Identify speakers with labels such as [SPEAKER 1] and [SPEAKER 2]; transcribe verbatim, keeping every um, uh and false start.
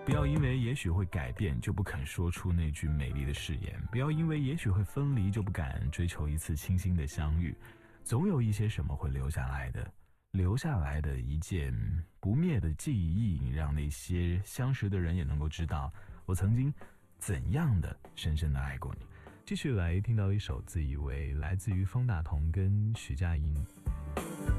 [SPEAKER 1] 不要因为也许会改变就不肯说出那句美丽的誓言，不要因为也许会分离就不敢追求一次清新的相遇。总有一些什么会留下来的，留下来的一件不灭的记忆，让那些相识的人也能够知道我曾经怎样的深深的爱过你。继续来听到一首自以为，来自于方大同跟徐佳莹